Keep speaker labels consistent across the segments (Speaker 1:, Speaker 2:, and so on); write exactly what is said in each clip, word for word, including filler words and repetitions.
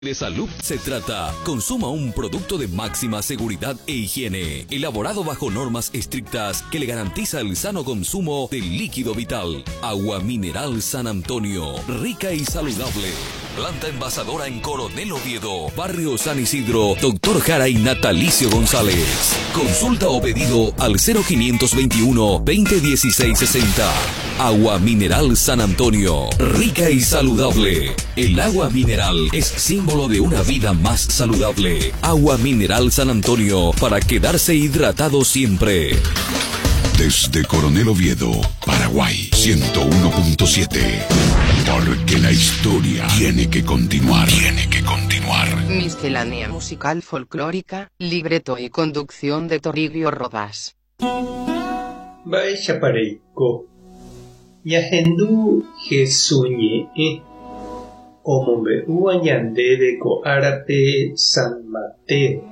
Speaker 1: De salud se trata. Consuma un producto de máxima seguridad e higiene, elaborado bajo normas estrictas que le garantiza el sano consumo del líquido vital. Agua mineral San Antonio, rica y saludable. Planta envasadora en Coronel Oviedo, Barrio San Isidro, Doctor Jara y Natalicio González. Consulta o pedido al cero quinientos veintiuno, veinte dieciséis sesenta. Agua mineral San Antonio, rica y saludable. El agua mineral es símbolo de una vida más saludable. Agua mineral San Antonio, para quedarse hidratado siempre.
Speaker 2: Desde Coronel Oviedo, Paraguay, ciento uno punto siete. Porque la historia tiene que continuar. Tiene que continuar.
Speaker 3: Miscelánea musical folclórica, libreto y conducción de Toribio Rodas.
Speaker 4: Bae chapareico. Yahendu Jesuñe e. Omombe uañandebe ko arape San Mateo.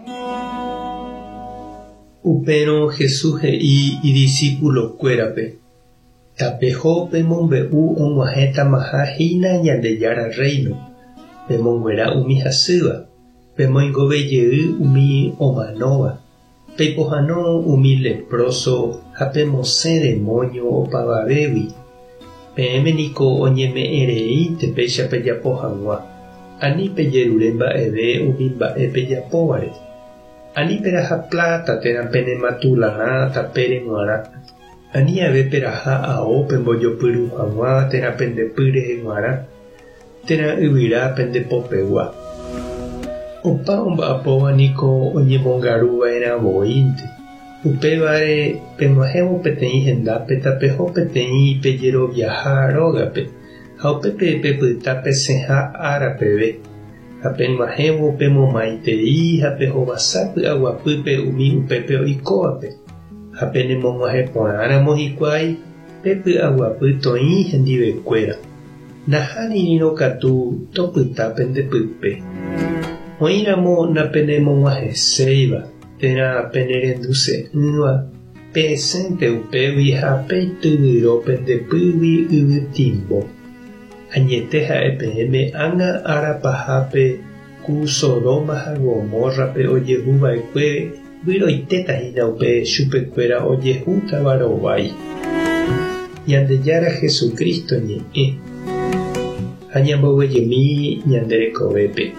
Speaker 4: Upero Jesús y, y discípulo cuérape. Tapejo pemombe u onguajeta majajina ñandeyara reino. Pemonguera umi hasiva. Pemoingobe yeu umi omanova. Peipojano umi leproso. Hapemose demonio opavabewi. Pemeniko oñeme erei tepecha peyapohangua. Ani peyeruremba ebe umi mba'e peyapovare. Ani peraha plata teran penematulana tapere nguara. Ani ave peraha ao pemboyopyru hagua tera pendepyre heg̃uarã tera yvyra pendepopegua. Opa omba'apóva niko oñemongaruva'erã voínte. Upévare peg̃uahẽvo peteĩ hendápe tapeho peteĩ pejeroviaha rógape ha upépe pepyta pesẽha árapeve ha peg̃uahẽvo pemomaitei ha pehovasa py'aguapýpe umi upépe oikóvape. Ha penemog̃uahẽ porãramo hikuái pe py'aguapy toĩ hendivekuéra. Nahánirõ katu topyta pendepype. Oĩramo napenemog̃uahẽséiva térã penerenduse'ỹva pe'ẽsénte upégui ha peitývyro pendepýgui yvytimbo. Añete ha'e peẽme ág̃a árapahápe ku Sodoma ha Gomórrape ojehuva'ekue vyroitétahína upe chupekuéra ojehútava rovái. Ñandejára Jesukristo ñe'ẽ ha ñamboguejemi ñanderekovépe.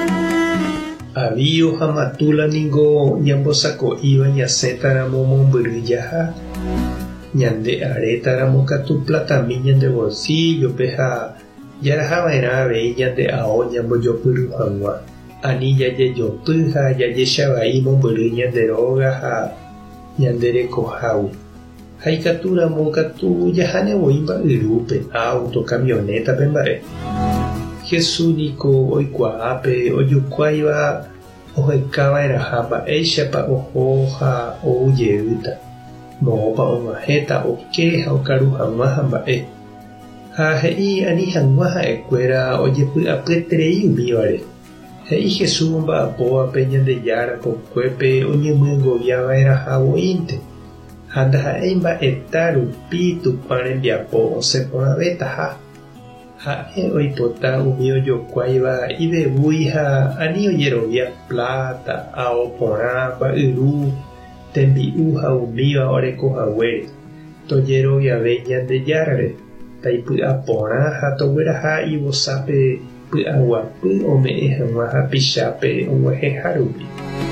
Speaker 4: Avío ha matúla ningo ñambosako'íva ñasẽtaramo mombyry jaha. Ñande arétaramo katu platami ñande bolsillope ha jarahava'erã avei ñande ao ñambojopyry hag̃ua. Ani jajejopy ha jajechavai mombyry ñanderóga ha ñanderekohágui. Ha ikatúramo katu jahánevoi mba'yrúpe autocamionétape mba'e. Jesús niko oikuaápe ojukuáiva ohekava'erãha mba'éichapa oho ha oujeýta. Moõpa og̃uahẽta oke ha okaru hag̃ua ha mba'e. Ha he'i ani hag̃ua ha'ekuéra ojepy'apyeterei umívare. He'i Jesús mba'apóvape Ñandejára kokuépe oñemyãgoviava'erãha voínte. Ha ndaha'éi mba'eta rupi Tupã rembiapo osẽporãvetaha. Ha'e oipota umi ojokuáiva ivevúi ha ani ojerovia plata, ao porã, mba'yru, tembi'u ha umíva orekohaguére. Tojeroviave Ñandejárare. Taipy'a porã ha togueraha ivosápe py'aguapy ome'ẽ hag̃ua ha pichápe og̃uahẽha rupi.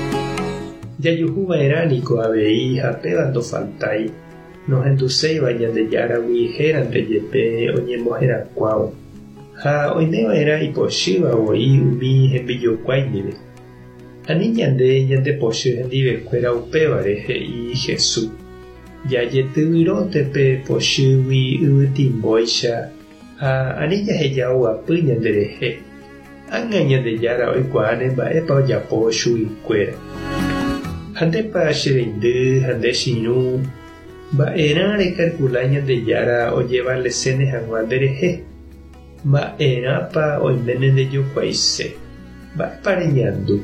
Speaker 4: Jajuhuva'erã niko avei ha péva ndofaltái nohenduséiva Ñandejáragui hérante jepe oñemboherakuãvo. Ha oimeva'erã ipochývavoi umi hembijokuái ndive. Ani ñande ñandepochy hendivekuéra upévare he'i Jesús. Jajetyvyróntepe pochýgui yvytimbóicha ha ani jaheja oguapy ñanderehe. Ág̃a Ñandejára oikuaa ne mba'épa ojapo chugikuéra. Ha ndépa che reindy ha nde chiru mba'erã rekalkula Ñandejára ojevalesene hag̃ua nderehe. Mba'erãpa oiméne ndejokuaise. Mba'épa reñandu.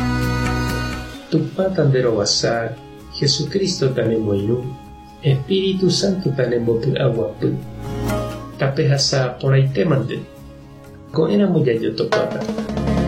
Speaker 4: Tupã tanderovasa, Jesucristo tanemoirũ, Espíritu Santo tanembopy'aguapy. Tapehasa porãitémante. Ko'ẽramo jajotopáta.